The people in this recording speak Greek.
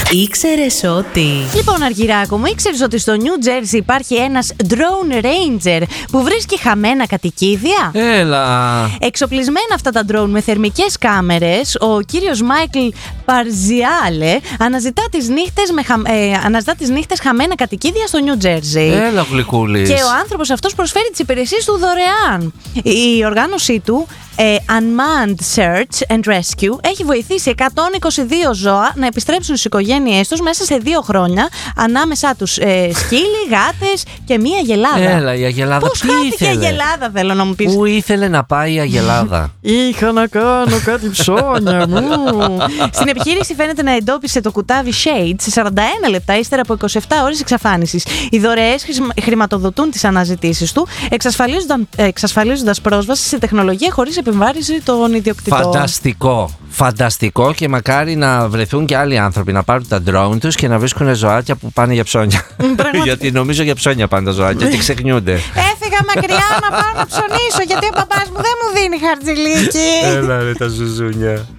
Ήξερες ότι. Λοιπόν, Αργυράκο μου, ήξερες ότι στο New Jersey υπάρχει ένας drone ranger που βρίσκει χαμένα κατοικίδια? Έλα. Εξοπλισμένα αυτά τα drone με θερμικές κάμερες, ο κύριος Μάικλ Παρζιάλε αναζητά τις νύχτες χαμένα κατοικίδια στο New Jersey. Έλα, γλυκούλης. Και ο άνθρωπος αυτός προσφέρει τις υπηρεσίες του δωρεάν. Η οργάνωσή του, Unmanned Search and Rescue, έχει βοηθήσει 122 ζώα να επιστρέψουν στις οικογένειές τους μέσα σε 2 χρόνια, ανάμεσά τους σκύλοι, γάτες και μία αγελάδα. Έλα, η αγελάδα. Πώς χάθηκε η αγελάδα, θέλω να μου πεις? Πού ήθελε να πάει η αγελάδα? Είχα να κάνω κάτι ψώνια μου. Στην επιχείρηση φαίνεται να εντόπισε το κουτάβι Shade σε 41 λεπτά ύστερα από 27 ώρες εξαφάνισης. Οι δωρεές χρηματοδοτούν τις αναζητήσεις του, εξασφαλίζοντας πρόσβαση σε τεχνολογία χωρίς επιβάρυνση των ιδιοκτητών. Φανταστικό. Φανταστικό, και μακάρι να βρεθούν και άλλοι άνθρωποι να πάρουν τα drone τους και να βρίσκουν ζωάκια που πάνε για ψώνια. Γιατί νομίζω για ψώνια πάνε τα ζωάκια και ξεχνιούνται. Έφυγα μακριά να πάω να ψωνίσω γιατί ο παπάς μου δεν μου δίνει χαρτζηλίκι. Έλα ρε τα ζουζούνια.